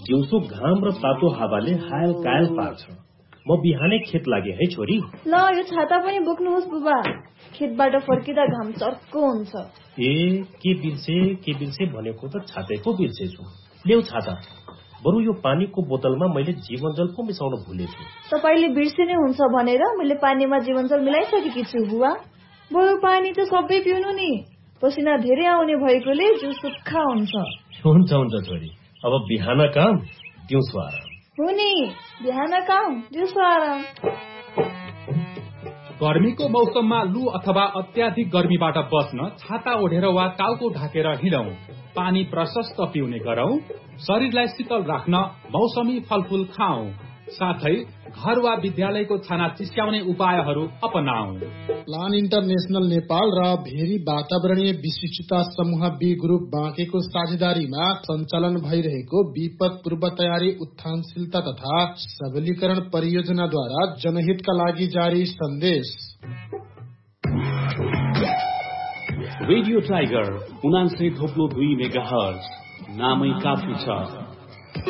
दिउँसो घाम र तातो हावाले हायल कायल पार्छ। म बिहानै खेत लागे है छोरी। ल यो छाता पनि बोक्नुहोस् बुबा, खेतबाट फर्किँदा घाम चर्को हुन्छ। के बिर्से भनेको त छातै पो बिर्सेछु। ल्याउ छाता। बरु यो पानीको बोतलमा मैले जीवनजल पो मिसाउन भुलेछु। तपाईले बिर्सिने हुन्छ भनेर मैले पानीमा जीवनजल मिलाइसकेकी छु बुबा। बरु पानी त सबै पिउनु नि, पसिना धेरै आउने भएकोले जिउ सुक्खा हुन्छ। हुन्छ छोरी, अब बिहान काम दिउँसो आराम। हो नि, बिहान काम दिउँसो आराम। गर्मीको मौसममा लू अथवा अत्याधिक गर्मीबाट बच्न छाता ओढेर वा टाउको ढाकेर हिँडौं, पानी प्रशस्त पिउने गरौं, शरीरलाई शीतल राख्न मौसमी फलफूल खाऊ, साथै घर वा विद्यालयको छाना चिस्क्याउने उपायहरू अपनाऊ। प्लान इन्टरनेशनल नेपाल र भेरी वातावरणीय विशिष्टता समूह बी ग्रुप बाँकेको साझेदारीमा सञ्चालन भइरहेको विपद पूर्व तयारी उत्थानशीलता तथा सबलीकरण परियोजनाद्वारा जनहितका लागि जारी सन्देश। रेडियो टाइगर 89.2 मेगाहर्ज नामै काफी छ।